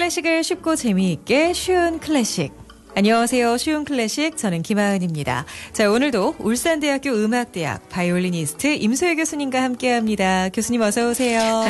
클래식을 쉽고 재미있게 쉬운 클래식. 안녕하세요. 쉬운 클래식 저는 김하은입니다. 자, 오늘도 울산대학교 음악대학 바이올리니스트 임소혜 교수님과 함께합니다. 교수님 어서 오세요.